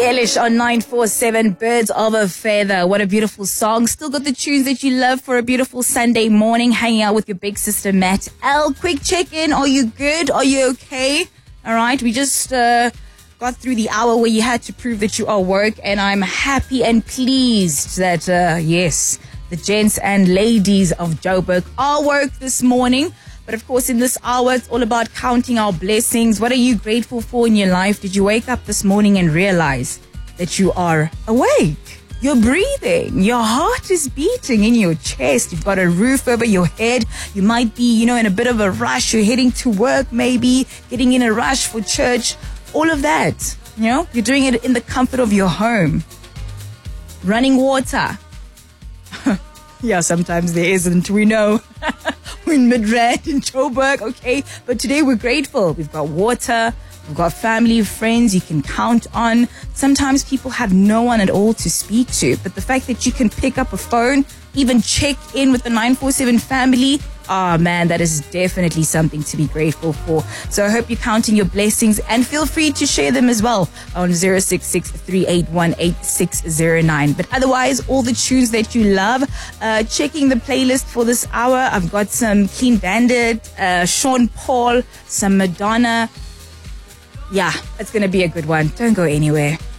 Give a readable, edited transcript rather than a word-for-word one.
Hellish on 947, Birds of a Feather. What a beautiful song. Still got the tunes that you love for a beautiful Sunday morning, hanging out with your big sister, Matt L. Quick check-in. Are you good? Are you okay? All right. We just got through the hour where you had to prove that you are woke, and I'm happy and pleased that, yes, the gents and ladies of Joburg are woke this morning. But of course, in this hour, it's all about counting our blessings. What are you grateful for in your life? Did you wake up this morning and realize that you are awake? You're breathing. Your heart is beating in your chest. You've got a roof over your head. You might be, in a bit of a rush. You're heading to work, maybe getting in a rush for church. All of that, you're doing it in the comfort of your home. Running water. Yeah, sometimes there isn't. We know. We're in Midrand, in Joburg, okay? But today we're grateful. We've got water. We've got family, friends you can count on. Sometimes people have no one at all to speak to. But the fact that you can pick up a phone, even check in with the 947 family, oh man, that is definitely something to be grateful for. So I hope you're counting your blessings, and feel free to share them as well on 066-381-8609. But otherwise, all the tunes that you love, checking the playlist for this hour. I've got some Clean Bandit, Sean Paul, some Madonna. Yeah, it's going to be a good one. Don't go anywhere.